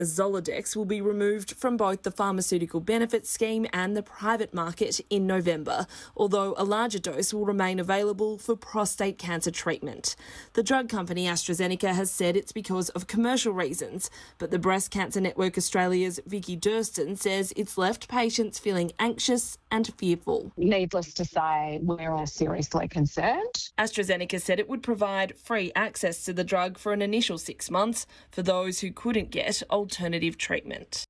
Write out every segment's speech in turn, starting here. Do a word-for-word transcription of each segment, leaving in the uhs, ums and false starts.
Zoladex will be removed from both the pharmaceutical benefits scheme and the private market in November, although a larger dose will remain available for prostate cancer treatment. The drug company AstraZeneca has said it's because of commercial reasons, but the Breast Cancer Network Australia's Vicky Durston says it's left patients feeling anxious and fearful. Needless to say, we're seriously concerned. AstraZeneca said it would provide free access to the drug for an initial six months for those who couldn't get alternative treatment.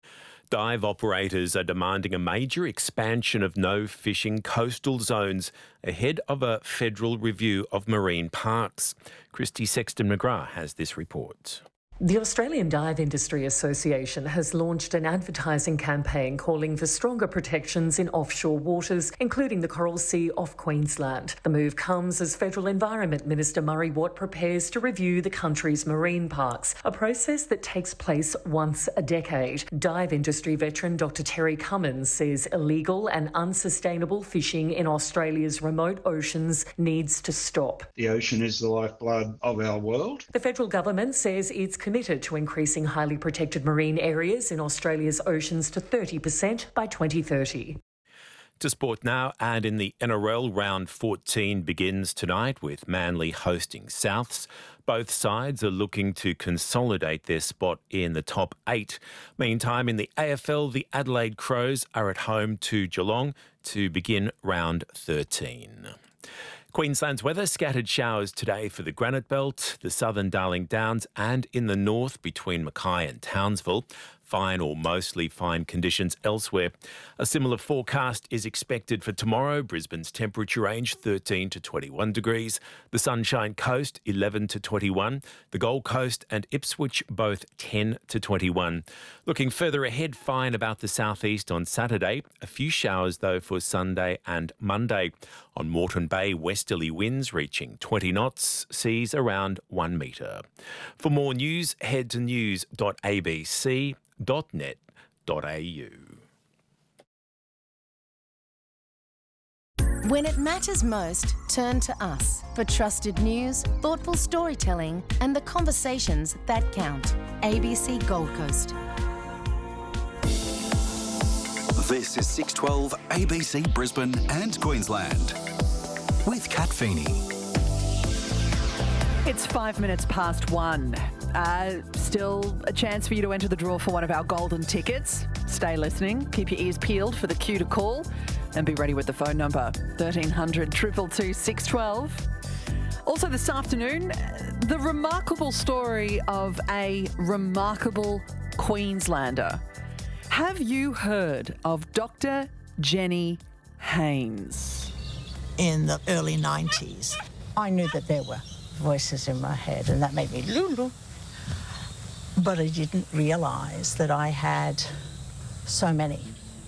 Dive operators are demanding a major expansion of no-fishing coastal zones ahead of a federal review of marine parks. Christy Sexton-McGrath has this report. The Australian Dive Industry Association has launched an advertising campaign calling for stronger protections in offshore waters, including the Coral Sea off Queensland. The move comes as Federal Environment Minister Murray Watt prepares to review the country's marine parks, a process that takes place once a decade. Dive industry veteran Doctor Terry Cummins says illegal and unsustainable fishing in Australia's remote oceans needs to stop. The ocean is the lifeblood of our world. The federal government says it's committed to increasing highly protected marine areas in Australia's oceans to thirty percent by twenty thirty. To sport now, and in the N R L, round fourteen begins tonight with Manly hosting Souths. Both sides are looking to consolidate their spot in the top eight. Meantime, in the A F L, the Adelaide Crows are at home to Geelong to begin round thirteen. Queensland's weather, scattered showers today for the Granite Belt, the southern Darling Downs and in the north between Mackay and Townsville. Fine or mostly fine conditions elsewhere. A similar forecast is expected for tomorrow. Brisbane's temperature range thirteen to twenty-one degrees. The Sunshine Coast eleven to twenty-one. The Gold Coast and Ipswich both ten to twenty-one. Looking further ahead, fine about the southeast on Saturday. A few showers though for Sunday and Monday. On Moreton Bay, westerly winds reaching twenty knots, seas around one metre. For more news, head to news dot a b c dot net dot a u. When it matters most, turn to us for trusted news, thoughtful storytelling and the conversations that count. A B C Gold Coast. This is six twelve A B C Brisbane and Queensland with Kat Feeney. It's five minutes past one. Uh, still a chance for you to enter the draw for one of our golden tickets. Stay listening. Keep your ears peeled for the cue to call and be ready with the phone number thirteen hundred, two two two, six one two. Also this afternoon, the remarkable story of a remarkable Queenslander. Have you heard of Doctor Jenny Haynes? In the early nineties, I knew that there were voices in my head and that made me lulu. But I didn't realise that I had so many.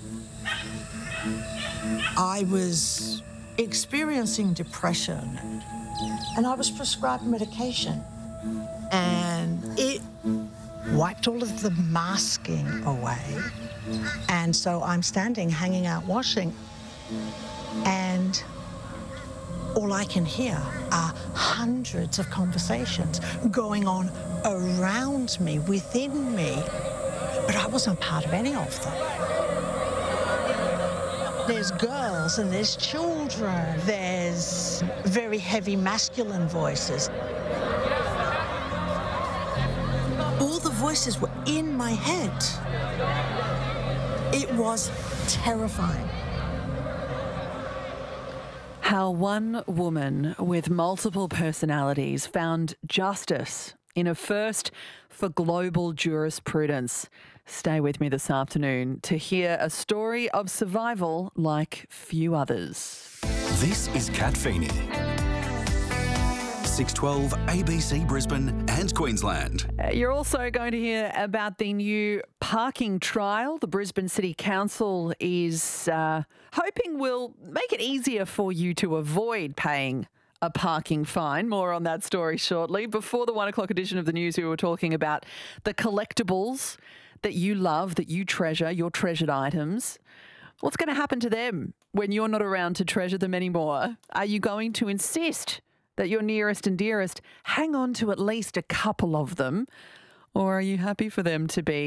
I was experiencing depression and I was prescribed medication and it wiped all of the masking away. And so I'm standing, hanging out, washing, and all I can hear are hundreds of conversations going on around me, within me, but I wasn't part of any of them. There's girls and there's children, there's very heavy masculine voices. All the voices were in my head. It was terrifying. How one woman with multiple personalities found justice in a first for global jurisprudence. Stay with me this afternoon to hear a story of survival like few others. This is Kat Feeney. six twelve A B C Brisbane and Queensland. Uh, you're also going to hear about the new parking trial. The Brisbane City Council is uh, hoping will make it easier for you to avoid paying a parking fine. More on that story shortly. Before the one o'clock edition of the news, we were talking about the collectibles that you love, that you treasure, your treasured items. What's going to happen to them when you're not around to treasure them anymore? Are you going to insist that your nearest and dearest hang on to at least a couple of them? Or are you happy for them to be